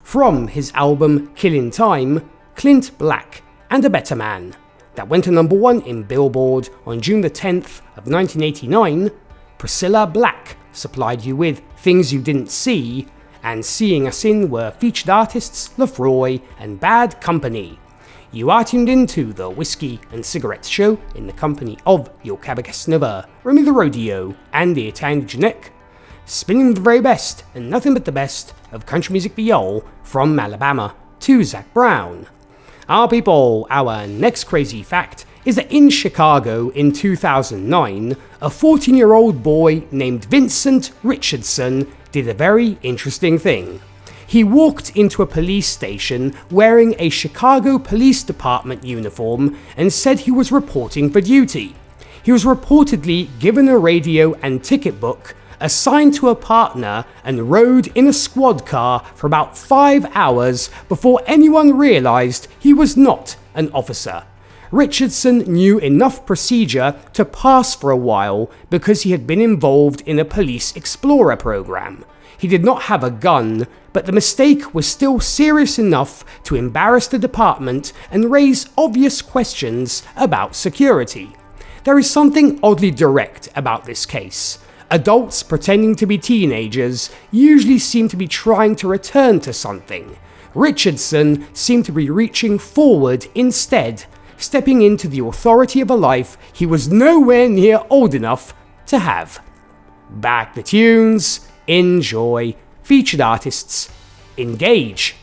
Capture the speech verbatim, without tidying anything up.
from his album Killing Time, Clint Black and a Better Man, that went to number one in Billboard on June the tenth of nineteen eighty-nine. Priscilla Black supplied you with Things You Didn't See, and Seeing Us In were featured artists Lefroy and Bad Company. You are tuned into the Whiskey and Cigarettes Show in the company of your Cabocasnova, Remy the Rodeo, and the Italian Janek, spinning the very best and nothing but the best of country music viol from Alabama to Zac Brown. Our people, our next crazy fact is that in Chicago in two thousand nine, a fourteen-year-old boy named Vincent Richardson did a very interesting thing. He walked into a police station wearing a Chicago Police Department uniform and said he was reporting for duty. He was reportedly given a radio and ticket book, assigned to a partner, and rode in a squad car for about five hours before anyone realised he was not an officer. Richardson knew enough procedure to pass for a while because he had been involved in a Police Explorer program. He did not have a gun, but the mistake was still serious enough to embarrass the department and raise obvious questions about security. There is something oddly direct about this case. Adults pretending to be teenagers usually seem to be trying to return to something. Richardson seemed to be reaching forward instead, stepping into the authority of a life he was nowhere near old enough to have. Back the tunes, enjoy, featured artists, engage.